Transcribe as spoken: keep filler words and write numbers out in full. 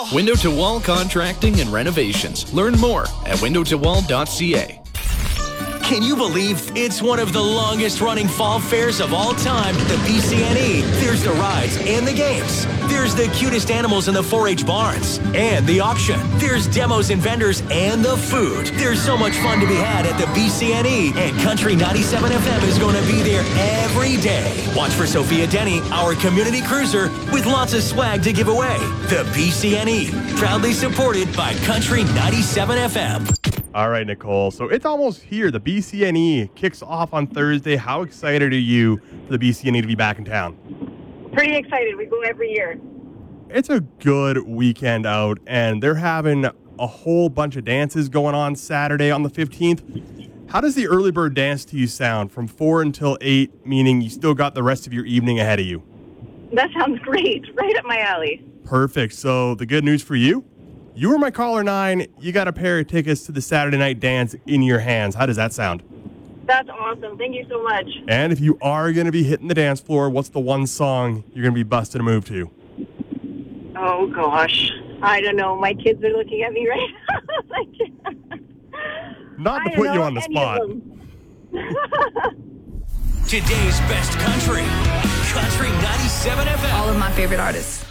Window to Wall Contracting and Renovations. Learn more at window to wall dot c a. Can you believe it's one of the longest running fall fairs of all time, the B C N E? There's the rides and the games. There's the cutest animals in the four H barns and the auction. There's demos and vendors and the food. There's so much fun to be had at the B C N E, and Country ninety-seven F M is going to be there every day. Watch for Sophia Denny, our community cruiser, with lots of swag to give away. The B C N E, proudly supported by Country ninety-seven F M. All right, Nicole. So it's almost here. The B C N E kicks off on Thursday. How excited are you for the B C N E to be back in town? Pretty excited. We go every year. It's a good weekend out, and they're having a whole bunch of dances going on Saturday on the fifteenth. How does the early bird dance to you sound from four until eight, meaning you still got the rest of your evening ahead of you? That sounds great. Right up my alley. Perfect. So the good news for you? You were my caller nine. You got a pair of tickets to the Saturday night dance in your hands. How does that sound? That's awesome. Thank you so much. And if you are going to be hitting the dance floor, what's the one song you're going to be busting a move to? Oh, gosh. I don't know. My kids are looking at me right now. Not to put you on the spot. Today's best country. Country ninety-seven F M. All of my favorite artists.